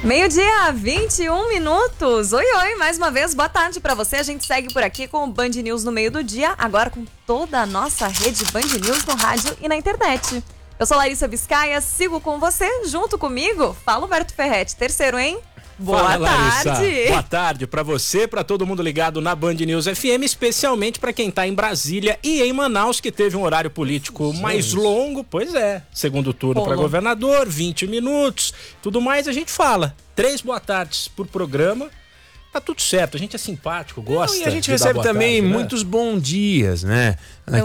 Meio-dia, 21 minutos. Oi, mais uma vez, boa tarde pra você. A gente segue por aqui com o Band News no meio do dia, agora com toda a nossa rede Band News no rádio e na internet. Eu sou Larissa Biscaia, sigo com você, junto comigo, fala Humberto Ferretti, terceiro, hein? Boa tarde. Boa tarde pra você, pra todo mundo ligado na Band News FM, especialmente pra quem tá em Brasília e em Manaus, que teve um horário político mais longo. Pois é, segundo turno pra governador, 20 minutos, tudo mais a gente fala. 3 boa tardes por programa. Tá tudo certo, a gente é simpático, gosta. E a gente recebe também tarde, muitos bons dias, né?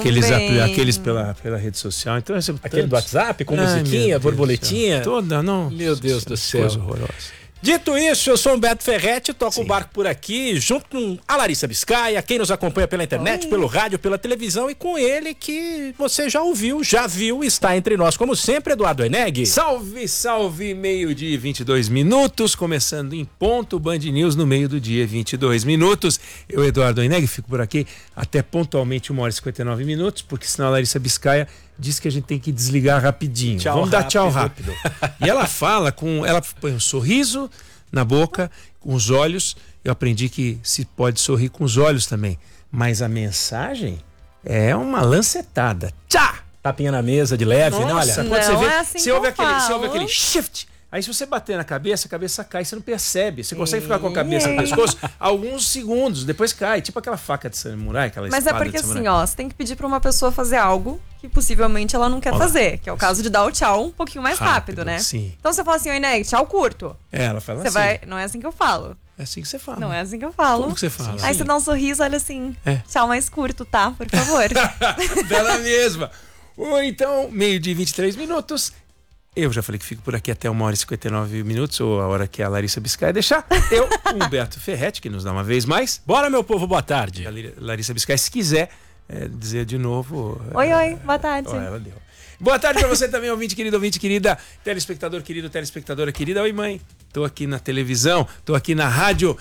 Aqueles pela rede social. Então, aquele do WhatsApp com musiquinha, borboletinha. Toda, não. Meu Deus do céu. Coisa horrorosa. Dito isso, eu sou Humberto Ferretti, toco o barco por aqui, junto com a Larissa Biscaia, quem nos acompanha pela internet, pelo rádio, pela televisão, e com ele que você já ouviu, já viu, está entre nós, como sempre, Eduardo Oeneg. Salve, salve, meio-dia, 22 minutos, começando em ponto, Band News no meio do dia, 22 minutos. Eu, Eduardo Oeneg, fico por aqui até pontualmente 1h59 minutos, porque senão a Larissa Biscaia diz que a gente tem que desligar rapidinho. Vamos dar tchau rápido. E ela ela põe um sorriso na boca, com os olhos. Eu aprendi que se pode sorrir com os olhos também. Mas a mensagem é uma lancetada. Tchá! Tapinha na mesa de leve, né? Olha, quando você vê, assim você ouve aquele shift. Aí se você bater na cabeça, a cabeça cai, você não percebe. Você consegue ficar com a cabeça no pescoço alguns segundos, depois cai. Tipo aquela faca de samurai, aquela espada de samurai. Mas é porque assim, você tem que pedir pra uma pessoa fazer algo que possivelmente ela não quer fazer. Que é o caso de dar o tchau um pouquinho mais rápido, né? Sim. Então você fala assim, Oeneg, tchau curto. Ela fala assim. Não é assim que eu falo. É assim que você fala. Não é assim que eu falo. Como que você fala? Aí você dá um sorriso, olha assim. Tchau mais curto, tá? Por favor. Dela mesma. Ou então, meio-dia, 23 minutos. Eu já falei que fico por aqui até 1h59 minutos, ou a hora que a Larissa Biscaia deixar. Eu, Humberto Ferretti, que nos dá uma vez mais. Bora, meu povo, boa tarde. Larissa Biscaia, se quiser dizer de novo. Oi, boa tarde. Ela deu. Boa tarde pra você também, ouvinte querida, telespectador querido, telespectadora querida. Oi, mãe. Tô aqui na televisão, tô aqui na rádio.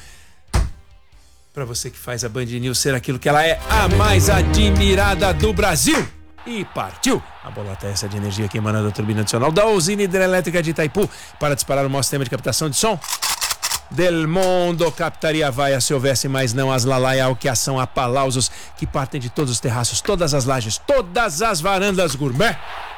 Pra você que faz a Band News ser aquilo que ela é, a mais admirada do Brasil. E partiu! A bolota é essa de energia que emana da turbina adicional da usina hidrelétrica de Itaipu para disparar o maior sistema de captação de som del mundo. Captaria vaia se houvesse, mas não as lalaial, que ação aplausos que partem de todos os terraços, todas as lajes, todas as varandas gourmet.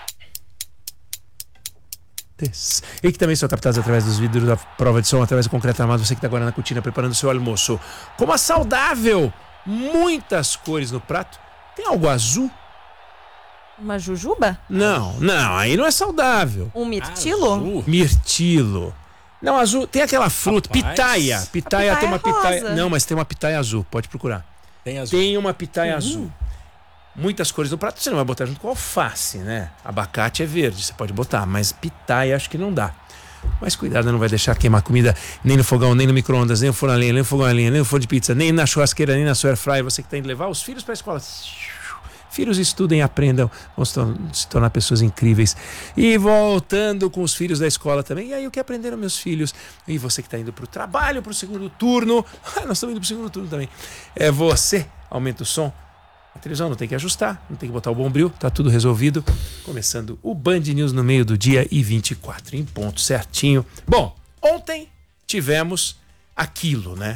E que também são captados através dos vidros da prova de som, através do concreto armado. Você que está agora na cortina preparando o seu almoço. Como a saudável, muitas cores no prato. Tem algo azul? Uma jujuba? Não, aí não é saudável. Um mirtilo? Azul. Mirtilo. Não, azul, tem aquela fruta, pitaia. Pitaia tem uma pitaia. Rosa. Não, mas tem uma pitaia azul, pode procurar. Tem azul. Tem uma pitaia azul. Muitas cores no prato, você não vai botar junto com alface, né? Abacate é verde, você pode botar, mas pitaia acho que não dá. Mas cuidado, não vai deixar queimar comida nem no fogão, nem no micro-ondas, nem no forno a lenha, nem no fogão a lenha, nem no forno de pizza, nem na churrasqueira, nem na sua air fryer. Você que tem que levar os filhos para a escola. Filhos estudem, aprendam, vão se tornar pessoas incríveis. E voltando com os filhos da escola também. E aí, o que aprenderam meus filhos? E você que está indo para o trabalho, para o segundo turno. Nós estamos indo para o segundo turno também. É você, aumenta o som. A televisão não tem que ajustar, não tem que botar o bombril, tá tudo resolvido. Começando o Band News no meio do dia e 24, em ponto certinho. Bom, ontem tivemos aquilo, né?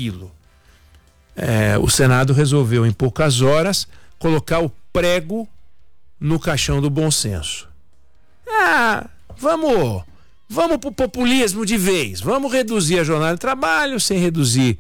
O Senado resolveu em poucas horas colocar o prego no caixão do bom senso. Vamos pro populismo de vez. Vamos reduzir a jornada de trabalho sem reduzir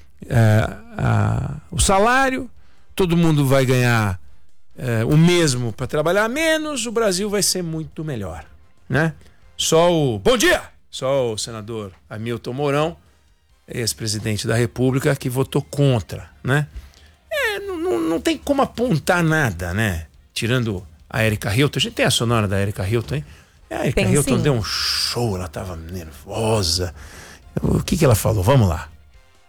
o salário. Todo mundo vai ganhar o mesmo para trabalhar menos. O Brasil vai ser muito melhor, né? Bom dia! Só o senador Hamilton Mourão, ex-presidente da República, que votou contra, né? Não tem como apontar nada, né? Tirando a Erika Hilton. A gente tem a sonora da Erika Hilton, hein? A Erika Hilton deu um show, ela tava nervosa. O que ela falou? Vamos lá.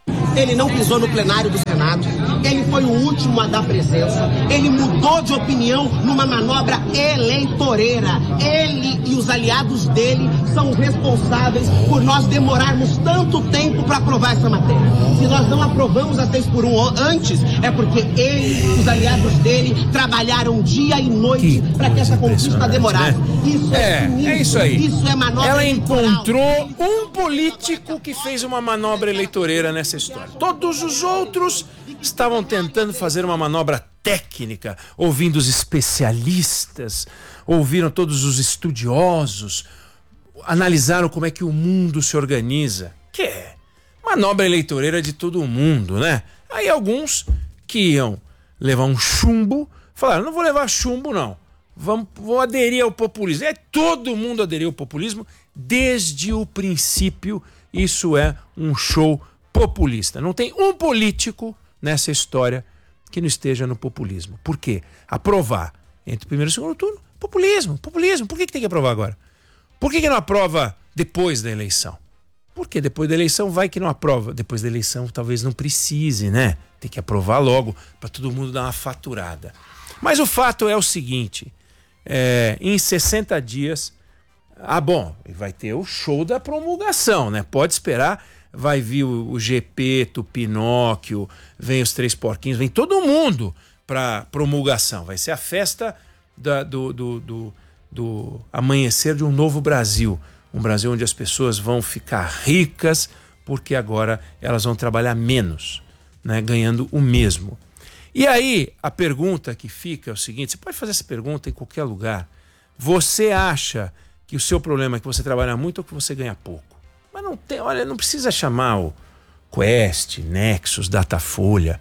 Ele não pisou no plenário do Senado, ele foi o último a dar presença, ele mudou de opinião numa manobra eleitoreira. Ele e os aliados dele são os responsáveis por nós demorarmos tanto tempo para aprovar essa matéria. Se nós não aprovamos a 6x1 antes, é porque ele e os aliados dele trabalharam dia e noite para que essa conquista demorasse. Né? Isso é isso aí. Isso é manobra Ela eleitoral. encontrou um político que fez uma manobra eleitoreira nessa história. Todos os outros estavam tentando fazer uma manobra técnica, ouvindo os especialistas, ouviram todos os estudiosos, analisaram como é que o mundo se organiza. Que é manobra eleitoreira de todo mundo, né? Aí alguns que iam levar um chumbo, falaram, não vou levar chumbo não, vou aderir ao populismo. Todo mundo aderiu ao populismo desde o princípio. Isso é um show populista. Não tem um político nessa história que não esteja no populismo. Por quê? Aprovar entre o primeiro e o segundo turno, populismo. Por que tem que aprovar agora? Por que não aprova depois da eleição? Porque depois da eleição vai que não aprova. Depois da eleição talvez não precise, né? Tem que aprovar logo para todo mundo dar uma faturada. Mas o fato é o seguinte, em 60 dias, vai ter o show da promulgação, né? Pode esperar. Vai vir o Gepeto, o Pinóquio, vem os Três Porquinhos, vem todo mundo para promulgação. Vai ser a festa do amanhecer de um novo Brasil. Um Brasil onde as pessoas vão ficar ricas porque agora elas vão trabalhar menos, né, ganhando o mesmo. E aí a pergunta que fica é o seguinte, você pode fazer essa pergunta em qualquer lugar. Você acha que o seu problema é que você trabalha muito ou que você ganha pouco? Mas não tem, olha, não precisa chamar o Quest, Nexus, Datafolha.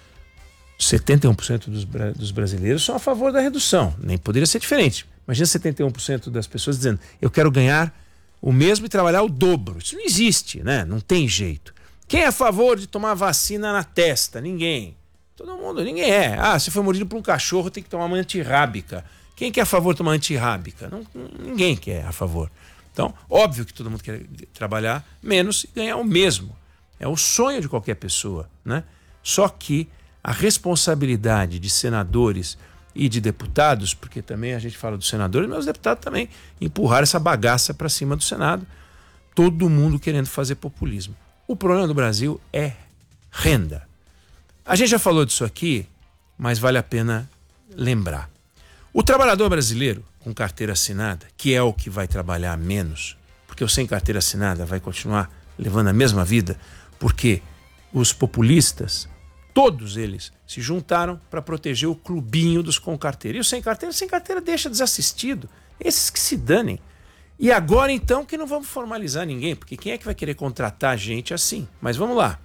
71% dos brasileiros são a favor da redução. Nem poderia ser diferente. Imagina 71% das pessoas dizendo, eu quero ganhar o mesmo e trabalhar o dobro. Isso não existe, né? Não tem jeito. Quem é a favor de tomar vacina na testa? Ninguém. Todo mundo, ninguém é. Se foi mordido por um cachorro, tem que tomar uma antirrábica. Quem que é a favor de tomar antirrábica? Ninguém quer a favor. Então, óbvio que todo mundo quer trabalhar menos e ganhar o mesmo. É o sonho de qualquer pessoa, né? Só que a responsabilidade de senadores e de deputados, porque também a gente fala dos senadores, mas os deputados também empurraram essa bagaça para cima do Senado. Todo mundo querendo fazer populismo. O problema do Brasil é renda. A gente já falou disso aqui, mas vale a pena lembrar. O trabalhador brasileiro com carteira assinada, que é o que vai trabalhar menos, porque o sem carteira assinada vai continuar levando a mesma vida, porque os populistas, todos eles, se juntaram para proteger o clubinho dos com carteira. E o sem carteira deixa desassistido. Esses que se danem. E agora então que não vamos formalizar ninguém, porque quem é que vai querer contratar gente assim? Mas vamos lá.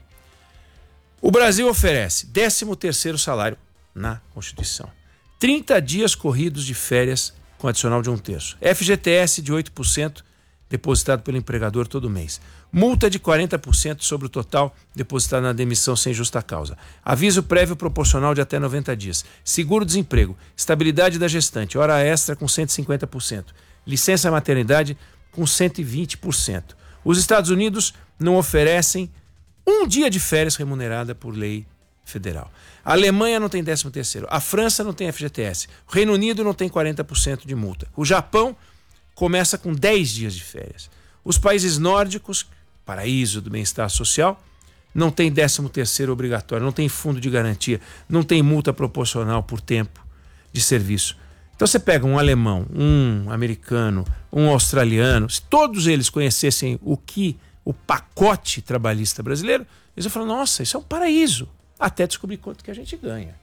O Brasil oferece 13º salário na Constituição. 30 dias corridos de férias com adicional de 1/3. FGTS de 8% depositado pelo empregador todo mês. Multa de 40% sobre o total depositado na demissão sem justa causa. Aviso prévio proporcional de até 90 dias. Seguro-desemprego. Estabilidade da gestante. Hora extra com 150%. Licença maternidade com 120%. Os Estados Unidos não oferecem um dia de férias remunerada por lei federal. A Alemanha não tem 13º. A França não tem FGTS. O Reino Unido não tem 40% de multa. O Japão começa com 10 dias de férias. Os países nórdicos, paraíso do bem-estar social, não tem 13º obrigatório, não tem fundo de garantia, não tem multa proporcional por tempo de serviço. Então você pega um alemão, um americano, um australiano, se todos eles conhecessem o pacote trabalhista brasileiro, eles vão falar, nossa, isso é um paraíso. Até descobrir quanto que a gente ganha.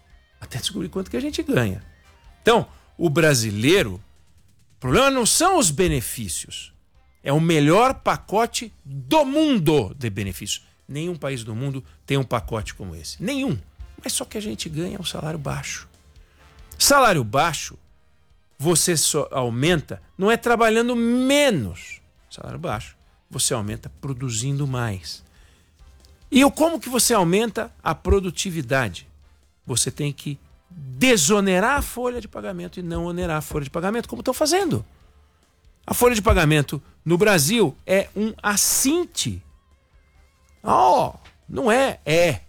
Então, o brasileiro, o problema não são os benefícios. É o melhor pacote do mundo de benefícios. Nenhum país do mundo tem um pacote como esse. Nenhum. Mas só que a gente ganha um salário baixo. Salário baixo, você só aumenta, não é trabalhando menos. Salário baixo, você aumenta produzindo mais. E como que você aumenta a produtividade? Você tem que desonerar a folha de pagamento e não onerar a folha de pagamento, como estão fazendo. A folha de pagamento no Brasil é um assinte. Não é,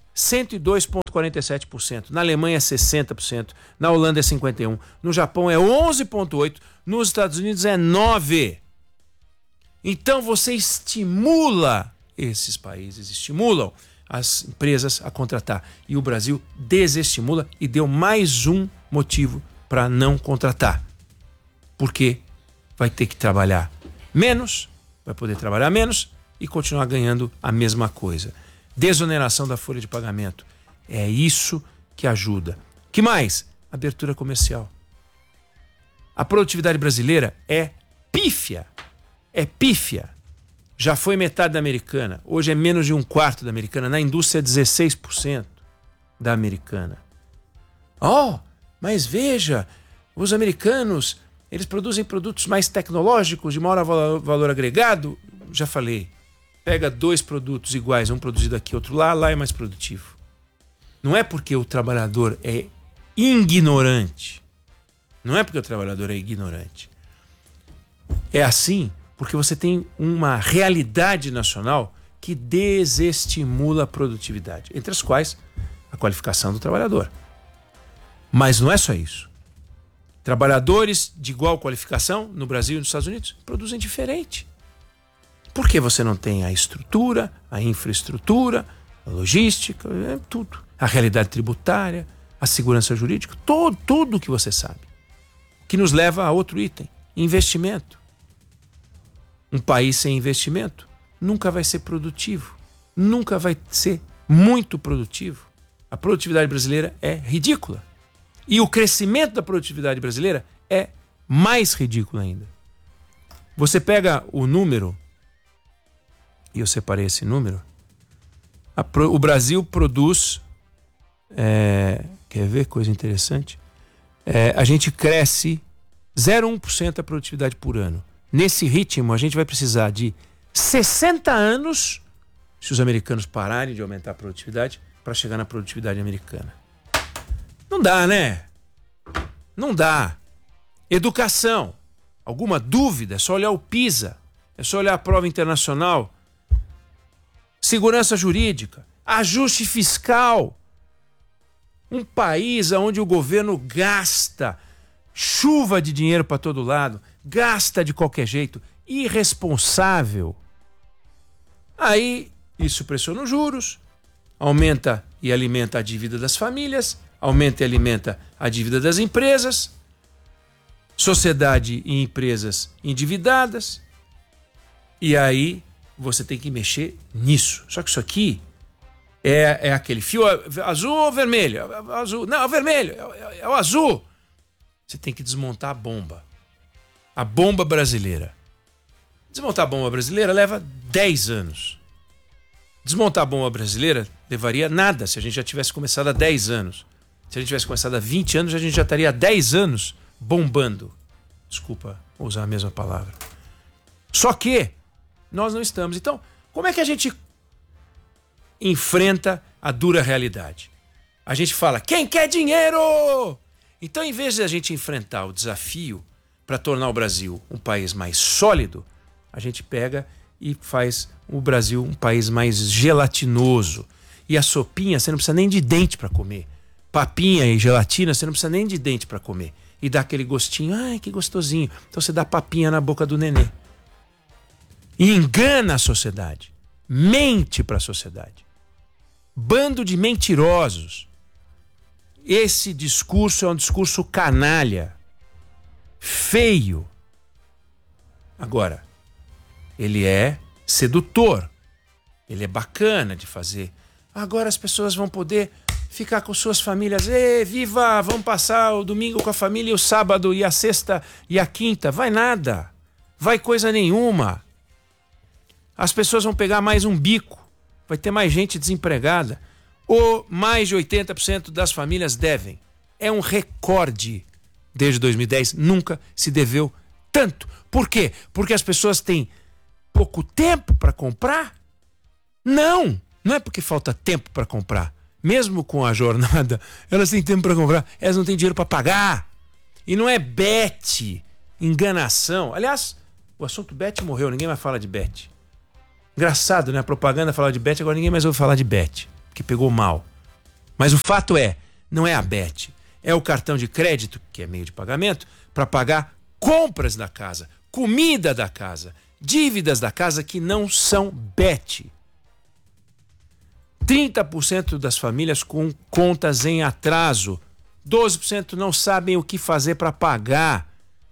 102,47%. Na Alemanha é 60%, na Holanda é 51%, no Japão é 11,8%, nos Estados Unidos é 9%. Então você estimula esses países, estimulam as empresas a contratar. E o Brasil desestimula e deu mais um motivo para não contratar. Porque vai ter que trabalhar menos, vai poder trabalhar menos e continuar ganhando a mesma coisa. Desoneração da folha de pagamento. É isso que ajuda. Que mais? Abertura comercial. A produtividade brasileira é pífia. É pífia. Já foi metade da americana. Hoje é menos de um quarto da americana. Na indústria é 16% da americana. Mas veja, os americanos, eles produzem produtos mais tecnológicos, de maior valor agregado. Já falei. Pega 2 produtos iguais, um produzido aqui, outro lá, lá é mais produtivo. Não é porque o trabalhador é ignorante. Não é porque o trabalhador é ignorante. É assim porque você tem uma realidade nacional que desestimula a produtividade, entre as quais a qualificação do trabalhador. Mas não é só isso. Trabalhadores de igual qualificação no Brasil e nos Estados Unidos produzem diferente. Porque você não tem a estrutura, a infraestrutura, a logística, tudo. A realidade tributária, a segurança jurídica, tudo que você sabe. O que nos leva a outro item, investimento. Um país sem investimento nunca vai ser produtivo, nunca vai ser muito produtivo. A produtividade brasileira é ridícula. E o crescimento da produtividade brasileira é mais ridículo ainda. Você pega o número, e eu separei esse número, o Brasil produz, quer ver coisa interessante? A gente cresce 0,1% a produtividade por ano. Nesse ritmo, a gente vai precisar de 60 anos, se os americanos pararem de aumentar a produtividade, para chegar na produtividade americana. Não dá, né? Não dá. Educação. Alguma dúvida? É só olhar o PISA. É só olhar a prova internacional. Segurança jurídica. Ajuste fiscal. Um país onde o governo gasta chuva de dinheiro para todo lado, gasta de qualquer jeito, irresponsável. Aí isso pressiona os juros, aumenta e alimenta a dívida das famílias, aumenta e alimenta a dívida das empresas, sociedade e empresas endividadas. E aí você tem que mexer nisso. Só que isso aqui é aquele fio azul ou vermelho? Azul. Não, é o vermelho, é o azul. Você tem que desmontar a bomba. A bomba brasileira. Desmontar a bomba brasileira leva 10 anos. Desmontar a bomba brasileira levaria nada se a gente já tivesse começado há 10 anos. Se a gente tivesse começado há 20 anos, a gente já estaria há 10 anos bombando. Desculpa usar a mesma palavra. Só que nós não estamos. Então, como é que a gente enfrenta a dura realidade? A gente fala, quem quer dinheiro? Então, em vez de a gente enfrentar o desafio para tornar o Brasil um país mais sólido, a gente pega e faz o Brasil um país mais gelatinoso. E a sopinha, você não precisa nem de dente para comer. Papinha e gelatina, você não precisa nem de dente para comer. E dá aquele gostinho, ai, que gostosinho. Então você dá papinha na boca do nenê. E engana a sociedade. Mente para a sociedade. Bando de mentirosos. Esse discurso é um discurso canalha, feio. Agora, ele é sedutor, ele é bacana de fazer. Agora as pessoas vão poder ficar com suas famílias. Viva, vamos passar o domingo com a família, o sábado e a sexta e a quinta. Vai nada, vai coisa nenhuma. As pessoas vão pegar mais um bico, vai ter mais gente desempregada. Ou mais de 80% das famílias devem. É um recorde desde 2010. Nunca se deveu tanto. Por quê? Porque as pessoas têm pouco tempo para comprar? Não é porque falta tempo para comprar. Mesmo com a jornada, elas têm tempo para comprar. Elas não têm dinheiro para pagar. E não é bet, enganação. Aliás, o assunto bet morreu. Ninguém mais fala de bet. Engraçado, né? A propaganda falava de Bet, agora ninguém mais ouve falar de Bet, porque pegou mal. Mas o fato é, não é a Bet, é o cartão de crédito, que é meio de pagamento, para pagar compras da casa, comida da casa, dívidas da casa que não são Bet. 30% das famílias com contas em atraso, 12% não sabem o que fazer para pagar,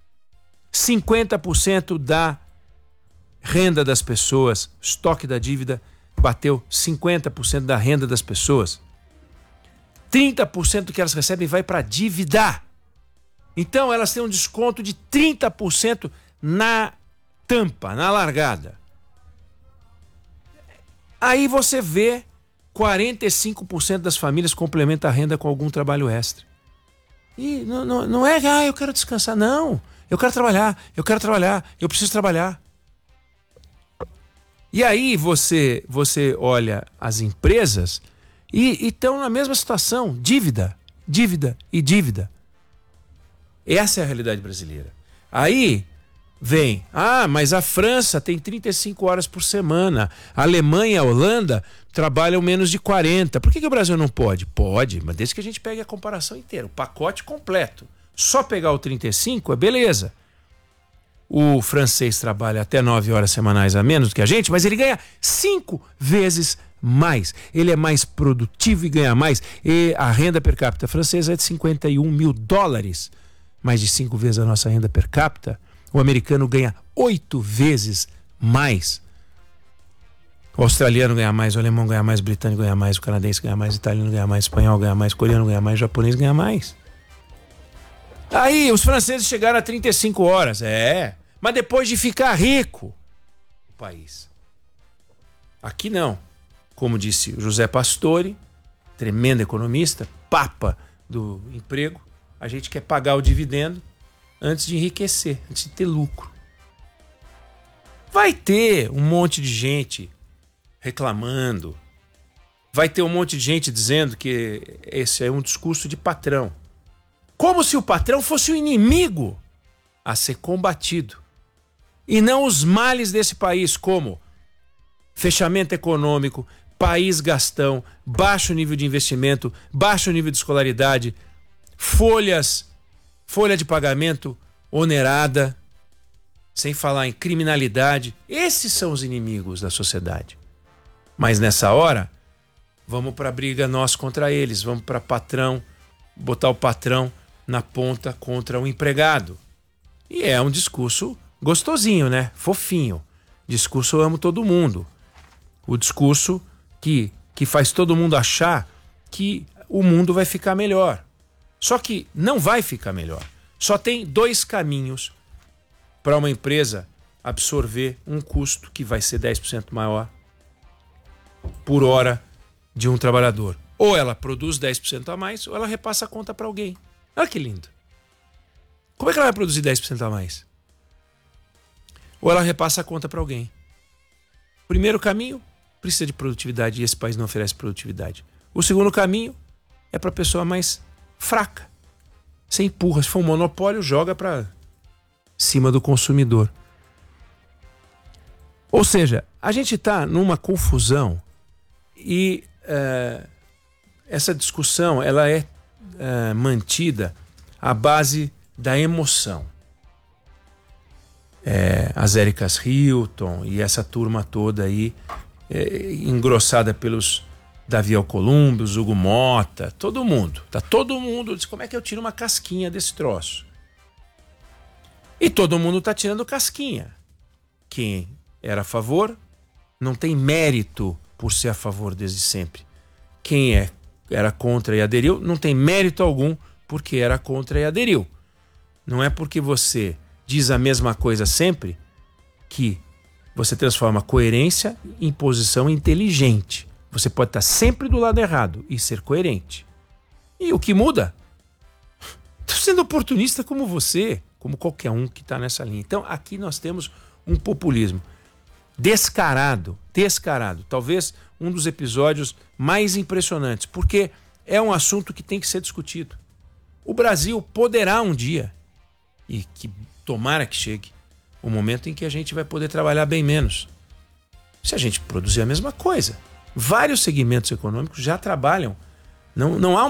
50% da renda das pessoas, estoque da dívida bateu 50% da renda das pessoas. 30% do que elas recebem vai para dívida. Então elas têm um desconto de 30% na tampa, na largada. Aí você vê 45% das famílias complementam a renda com algum trabalho extra. E não é, eu quero descansar. Não, eu quero trabalhar, eu preciso trabalhar. E aí você olha as empresas e estão na mesma situação, dívida. Essa é a realidade brasileira. Aí vem, mas a França tem 35 horas por semana, a Alemanha e a Holanda trabalham menos de 40. Por que o Brasil não pode? Pode, mas desde que a gente pegue a comparação inteira, o pacote completo. Só pegar o 35 é beleza. O francês trabalha até 9 horas semanais a menos do que a gente, mas ele ganha 5 vezes mais. Ele é mais produtivo e ganha mais. E a renda per capita francesa é de $51 mil, mais de 5 vezes a nossa renda per capita. O americano ganha 8 vezes mais. O australiano ganha mais, o alemão ganha mais, o britânico ganha mais, o canadense ganha mais, o italiano ganha mais, o espanhol ganha mais, o coreano ganha mais, o japonês ganha mais. Aí os franceses chegaram a 35 horas, mas depois de ficar rico o país. Aqui não. Como disse o José Pastore, tremendo economista, papa do emprego, a gente quer pagar o dividendo antes de enriquecer, antes de ter lucro. Vai ter um monte de gente reclamando, vai ter um monte de gente dizendo que esse é um discurso de patrão. Como se o patrão fosse o inimigo a ser combatido. E não os males desse país, como fechamento econômico, país gastão, baixo nível de investimento, baixo nível de escolaridade, folha de pagamento onerada, sem falar em criminalidade. Esses são os inimigos da sociedade. Mas nessa hora, vamos para a briga nós contra eles, vamos para patrão, botar o patrão na ponta contra o empregado. E é um discurso gostosinho, né? Fofinho. Discurso eu amo todo mundo. O discurso que faz todo mundo achar que o mundo vai ficar melhor. Só que não vai ficar melhor. Só tem 2 caminhos para uma empresa absorver um custo que vai ser 10% maior por hora de um trabalhador. Ou ela produz 10% a mais, ou ela repassa a conta para alguém. Olha que lindo. Como é que ela vai produzir 10% a mais? Ou ela repassa a conta para alguém. Primeiro caminho, precisa de produtividade e esse país não oferece produtividade. O segundo caminho é para a pessoa mais fraca. Você empurra, se for um monopólio, joga para cima do consumidor. Ou seja, a gente está numa confusão e essa discussão ela é mantida à base da emoção. As Éricas Hilton e essa turma toda aí, engrossada pelos Davi Alcolumbre, Hugo Mota, todo mundo. Tá todo mundo diz, como é que eu tiro uma casquinha desse troço? E todo mundo tá tirando casquinha. Quem era a favor não tem mérito por ser a favor desde sempre. Quem era contra e aderiu não tem mérito algum porque era contra e aderiu. Não é porque você diz a mesma coisa sempre que você transforma coerência em posição inteligente. Você pode estar sempre do lado errado e ser coerente. E o que muda? Estou sendo oportunista como você, como qualquer um que está nessa linha. Então aqui nós temos um populismo descarado. Talvez um dos episódios mais impressionantes, porque é um assunto que tem que ser discutido. O Brasil poderá um dia, e que tomara que chegue, o momento em que a gente vai poder trabalhar bem menos. se a gente produzir a mesma coisa. Vários segmentos econômicos já trabalham. Não há